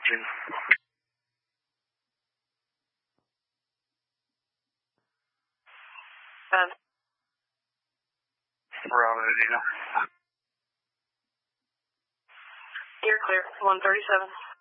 June. We're on it, you know. You're clear. 137.